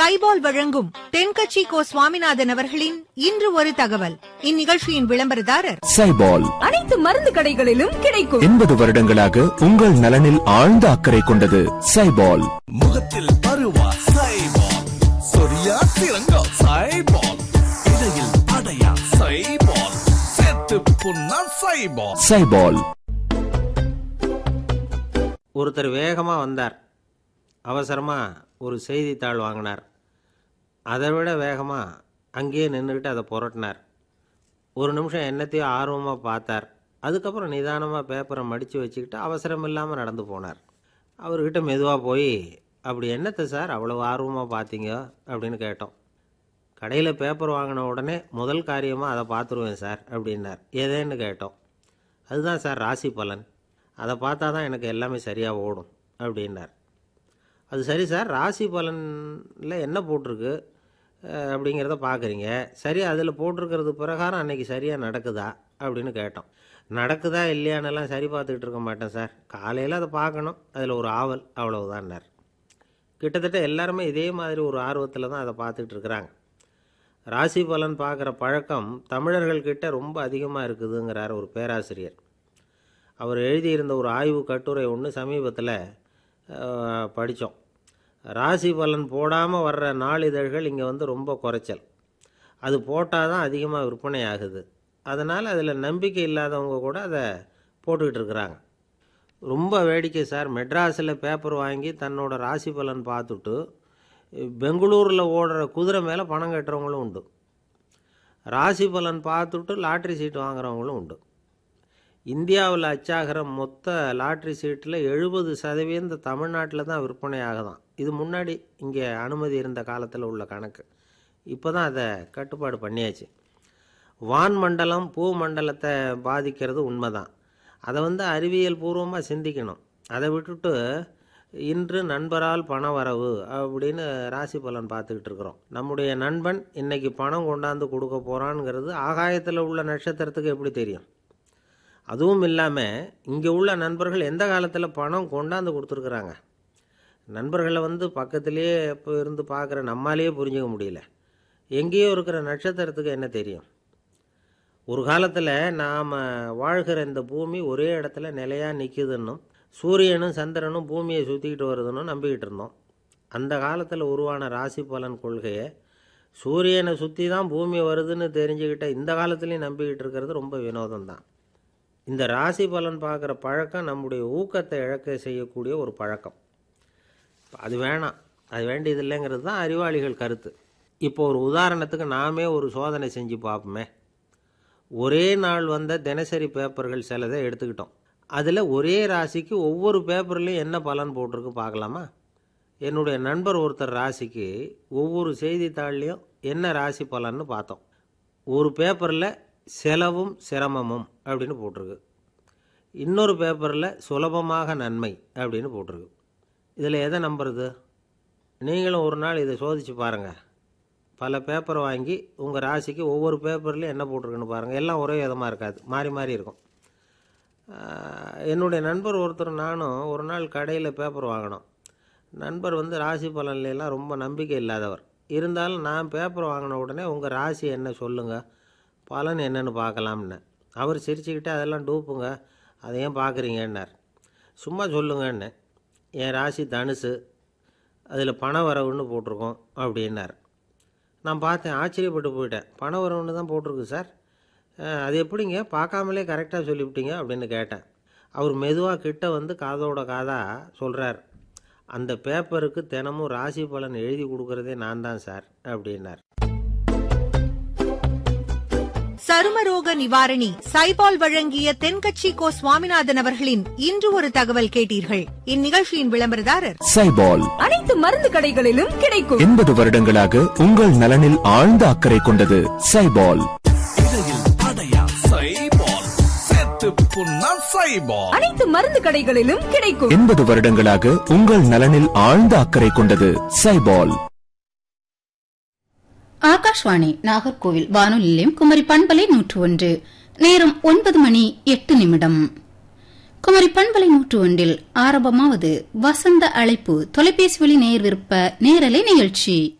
சைபால் வழங்கும் தென்கட்சி கோ சுவாமிநாதன் அவர்களின் இன்று ஒரு தகவல். இந்நிகழ்ச்சியின் விளம்பரதாரர் சைபால். அனைத்து மருந்து கடைகளிலும் கிடைக்கும். 80 வருடங்களாக உங்கள் நலனில் ஆழ்ந்த அக்கறை கொண்டது சைபால். முகத்தில் பருவா சைபால், சொரியா சிறங்கா சைபால், இடையில் அடையா சைபால், செத்து புண்ணா சைபால். சைபால். ஒருத்தர் வேகமா வந்தார். அவசரமா ஒரு செய்தித்தாள் வாங்கினார். அதை விட வேகமாக அங்கேயே நின்றுக்கிட்டு அதை புரட்டினார். ஒரு நிமிஷம் என்னத்தையும் ஆர்வமாக பார்த்தார். அதுக்கப்புறம் நிதானமாக பேப்பரை மடித்து வச்சுக்கிட்டு அவசரம் இல்லாமல் நடந்து போனார். அவர்கிட்ட மெதுவாக போய், அப்படி என்னத்தை சார் அவ்வளோ ஆர்வமாக பார்த்தீங்க அப்படின்னு கேட்டோம். கடையில் பேப்பர் வாங்கின உடனே முதல் காரியமாக அதை பார்த்துருவேன் சார் அப்படின்னார். எதேன்னு கேட்டோம். அதுதான் சார் ராசி பலன், அதை பார்த்தா தான் எனக்கு எல்லாமே சரியாக ஓடும் அப்படின்னார். அது சரி சார், ராசி பலனில் என்ன போட்டிருக்கு அப்படிங்கிறத பார்க்குறீங்க, சரி அதில் போட்டிருக்கிறது பிரகாரம் அன்றைக்கி சரியாக நடக்குதா அப்படின்னு கேட்டோம். நடக்குதா இல்லையானெல்லாம் சரி பார்த்துக்கிட்டு இருக்க மாட்டேன் சார், காலையில் அதை பார்க்கணும், அதில் ஒரு ஆவல், அவ்வளவுதான்னார். கிட்டத்தட்ட எல்லாருமே இதே மாதிரி ஒரு ஆர்வத்தில் தான் அதை பார்த்துக்கிட்டு இருக்கிறாங்க. ராசி பலன் பார்க்குற பழக்கம் தமிழர்கள்கிட்ட ரொம்ப அதிகமாக இருக்குதுங்கிறார் ஒரு பேராசிரியர். அவர் எழுதியிருந்த ஒரு ஆய்வு கட்டுரை ஒன்று சமீபத்தில் படித்தோம். ராசி பலன் போடாமல் வர்ற நாளிதழ்கள் இங்கே ரொம்ப குறைச்சல். அது போட்டால் தான் அதிகமாக விற்பனை ஆகுது. அதனால் அதில் நம்பிக்கை இல்லாதவங்க கூட அதை போட்டுக்கிட்டு இருக்கிறாங்க. ரொம்ப வேடிக்கை சார், மெட்ராஸில் பேப்பர் வாங்கி தன்னோட ராசி பலன் பார்த்துட்டு பெங்களூரில் ஓடுற குதிரை மேலே பணம் கட்டுறவங்களும் உண்டு. ராசி பலன் பார்த்துட்டு லாட்ரி சீட்டு வாங்குறவங்களும் உண்டு. இந்தியாவில் அச்சாகிற மொத்த லாட்ரி சீட்டில் 70% தமிழ்நாட்டில் தான் விற்பனை ஆகுதான். இது முன்னாடி இங்கே அனுமதி இருந்த காலத்தில் உள்ள கணக்கு. இப்போ தான் அதை கட்டுப்பாடு பண்ணியாச்சு. வான் மண்டலம் பூ மண்டலத்தை பாதிக்கிறது உண்மைதான். அதை அறிவியல் பூர்வமாக சிந்திக்கணும். அதை விட்டுட்டு இன்று நண்பரால் பண வரவு அப்படின்னு ராசி பலன் பார்த்துக்கிட்டு இருக்கிறோம். நம்முடைய நண்பன் இன்னைக்கு பணம் கொண்டாந்து கொடுக்க போகிறான்ங்கிறது ஆகாயத்தில் உள்ள நட்சத்திரத்துக்கு எப்படி தெரியும்? அதுவும் இல்லாமல் இங்கே உள்ள நண்பர்கள் எந்த காலத்தில் பணம் கொண்டாந்து கொடுத்துருக்குறாங்க? நண்பர்களை பக்கத்திலேயே இப்போ இருந்து பார்க்குற நம்மாலேயே புரிஞ்சுக்க முடியல. எங்கேயோ இருக்கிற நட்சத்திரத்துக்கு என்ன தெரியும்? ஒரு காலத்தில் நாம் வாழ்கிற இந்த பூமி ஒரே இடத்துல நிலையாக நிற்குதுன்னும் சூரியனும் சந்திரனும் பூமியை சுற்றிக்கிட்டு வருதுன்னு நம்பிக்கிட்டு இருந்தோம். அந்த காலத்தில் உருவான ராசி பலன் கொள்கையை சூரியனை சுற்றி தான் பூமி வருதுன்னு தெரிஞ்சுக்கிட்ட இந்த காலத்துலேயும் நம்பிக்கிட்டு இருக்கிறது ரொம்ப வினோதம்தான். இந்த ராசி பலன் பார்க்குற பழக்கம் நம்முடைய ஊக்கத்தை இழக்க செய்யக்கூடிய ஒரு பழக்கம். அது வேணாம், அது வேண்டியது இல்லைங்கிறது தான் அறிவாளிகள் கருத்து. இப்போ ஒரு உதாரணத்துக்கு நாமே ஒரு சோதனை செஞ்சு பார்ப்போமே. ஒரே நாள் வந்த தினசரி பேப்பர்கள் சிலதை எடுத்துக்கிட்டோம். அதில் ஒரே ராசிக்கு ஒவ்வொரு பேப்பர்லேயும் என்ன பலன் போட்டிருக்கு பார்க்கலாமா? என்னுடைய நண்பர் ஒருத்தர் ராசிக்கு ஒவ்வொரு செய்தித்தாள்லேயும் என்ன ராசி பலன்னு பார்த்தோம். ஒரு பேப்பரில் செலவும் சிரமமும் அப்படின்னு போட்டிருக்கு. இன்னொரு பேப்பரில் சுலபமாக நன்மை அப்படின்னு போட்டிருக்கு. இதில் எதை நம்புறது? நீங்களும் ஒரு நாள் இதை சோதித்து பாருங்கள். பல பேப்பர் வாங்கி உங்கள் ராசிக்கு ஒவ்வொரு பேப்பர்லேயும் என்ன போட்டிருக்குன்னு பாருங்கள். எல்லாம் ஒரே விதமாக இருக்காது, மாறி மாறி இருக்கும். என்னுடைய நண்பர் ஒருத்தர் நானும் ஒரு நாள் கடையில் பேப்பர் வாங்கினோம். நண்பர் ராசி பலன்லாம் ரொம்ப நம்பிக்கை இல்லாதவர். இருந்தாலும் நான் பேப்பர் வாங்கின உடனே உங்கள் ராசி என்ன சொல்லுங்கள், பலன் என்னன்னு பார்க்கலாம்னு. அவர் சிரிச்சுக்கிட்டே, அதெல்லாம் டூப்புங்க, அதை ஏன் பார்க்குறீங்கன்னார். சும்மா சொல்லுங்கன்னு. என் ராசி தனுசு, அதில் பண வரவுன்னு போட்டிருக்கோம் அப்படின்னார். நான் பார்த்தேன், ஆச்சரியப்பட்டு போயிட்டேன். பண வரவுன்னு தான் போட்டிருக்கு சார், அது எப்படிங்க பார்க்காமலே கரெக்டாக சொல்லிவிட்டீங்க அப்படின்னு கேட்டேன். அவர் மெதுவாக கிட்ட காதோட காதாக சொல்கிறார், அந்த பேப்பருக்கு தினமும் ராசி பலன் எழுதி கொடுக்கறதே நான் தான் சார் அப்படின்னார். சருமரோக நிவாரணி சைபால் வழங்கிய தென்கட்சி கோ சுவாமிநாதன் அவர்களின் இன்று ஒரு தகவல் கேட்டீர்கள். இந்நிகழ்ச்சியின் விளம்பரதாரர் சைபால். அனைத்து மருந்து கடைகளிலும் கிடைக்கும். 80 வருடங்களாக உங்கள் நலனில் ஆழ்ந்த அக்கறை கொண்டது சைபால். இடையில் அடையா சைபால், செத்து புண்ணா சைபால். அனைத்து மருந்து கடைகளிலும் கிடைக்கும். 80 வருடங்களாக உங்கள் நலனில் ஆழ்ந்த அக்கறை கொண்டது சைபால். ஆகாஷ்வாணி நாகர்கோவில் வானொலி நிலையம், குமரி பண்பலை 101. நேரம் 9:08. குமரி பண்பலை 101 ஆரம்பமாவது வசந்த அழைப்பு தொலைபேசி வழி நேர் விருப்ப நேரலை நிகழ்ச்சி.